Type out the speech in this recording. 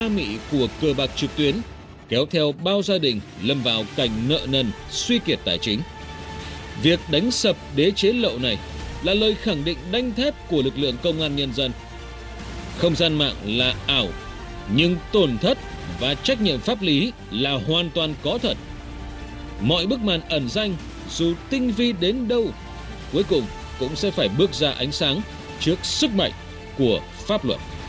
mị của cờ bạc trực tuyến, kéo theo bao gia đình lâm vào cảnh nợ nần, suy kiệt tài chính. Việc đánh sập đế chế lậu này là lời khẳng định đanh thép của lực lượng công an nhân dân. Không gian mạng là ảo, nhưng tổn thất và trách nhiệm pháp lý là hoàn toàn có thật. Mọi bức màn ẩn danh dù tinh vi đến đâu, cuối cùng cũng sẽ phải bước ra ánh sáng trước sức mạnh của pháp luật.